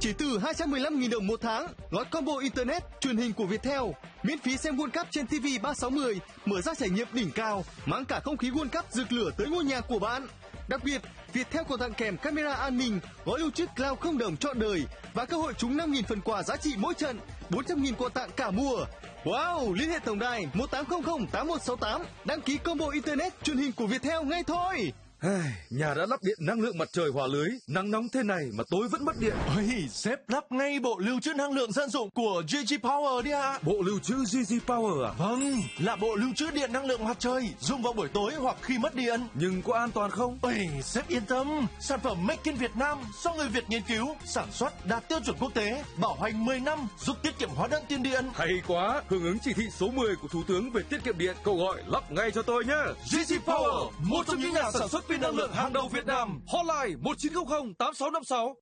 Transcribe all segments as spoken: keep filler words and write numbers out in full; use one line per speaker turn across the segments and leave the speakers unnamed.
chỉ từ hai trăm mười lăm nghìn đồng một tháng, gói combo internet, truyền hình của Viettel, miễn phí xem World Cup trên ti vi ba sáu mươi, mở ra trải nghiệm đỉnh cao, mang cả không khí World Cup rực lửa tới ngôi nhà của bạn. Đặc biệt, Viettel còn tặng kèm camera an ninh, gói lưu trữ cloud không đồng trọn đời và cơ hội trúng năm nghìn phần quà giá trị mỗi trận, bốn trăm nghìn quà tặng cả mùa. Wow, liên hệ tổng đài một tám không không tám một sáu tám, đăng ký combo internet truyền hình của Viettel ngay thôi.
Nhà đã lắp điện năng lượng mặt trời hòa lưới, nắng nóng thế này mà tối vẫn mất điện.
Ôi, sếp lắp ngay bộ lưu trữ năng lượng dân dụng của giê giê Power đi ạ.
Bộ lưu trữ giê giê Power à?
Vâng, là bộ lưu trữ điện năng lượng mặt trời, dùng vào buổi tối hoặc khi mất điện.
Nhưng có an toàn không?
Ôi, sếp yên tâm, sản phẩm Make in Việt Nam do người Việt nghiên cứu, sản xuất đạt tiêu chuẩn quốc tế, bảo hành mười năm, giúp tiết kiệm hóa đơn tiền điện.
Hay quá, hưởng ứng chỉ thị số mười của Thủ tướng về tiết kiệm điện, cậu gọi lắp ngay cho tôi nhé.
giê giê Power, một trong những nhà sản xuất pin năng lượng hàng đầu Việt Nam.
Hotline một chín không không tám sáu năm sáu.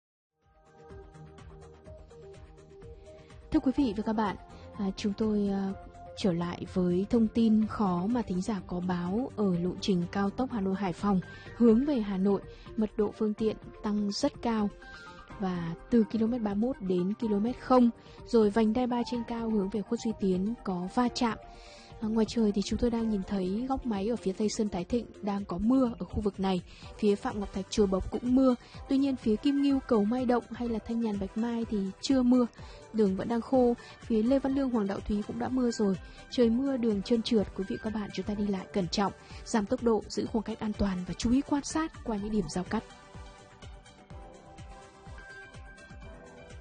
Thưa quý vị và các bạn, à, chúng tôi à, trở lại với thông tin khó mà thính giả có báo ở lộ trình cao tốc Hà Nội Hải Phòng hướng về Hà Nội, mật độ phương tiện tăng rất cao và từ ki lô mét ba mươi mốt đến ki lô mét không, rồi vành đai ba trên cao hướng về Khuất Duy Tiến có va chạm. À, ngoài trời thì chúng tôi đang nhìn thấy góc máy ở phía tây Sơn Thái Thịnh đang có mưa ở khu vực này, phía Phạm Ngọc Thạch Chùa Bộc cũng mưa, tuy nhiên phía Kim Ngưu, Cầu Mai Động hay là Thanh Nhàn Bạch Mai thì chưa mưa, đường vẫn đang khô. Phía Lê Văn Lương, Hoàng Đạo Thúy cũng đã mưa rồi, trời mưa đường trơn trượt, quý vị các bạn chúng ta đi lại cẩn trọng, giảm tốc độ, giữ khoảng cách an toàn và chú ý quan sát qua những điểm giao cắt.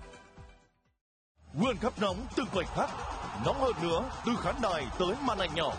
World Cup nóng từng khoảnh khắc, nóng hơn nữa từ khán đài tới màn ảnh nhỏ.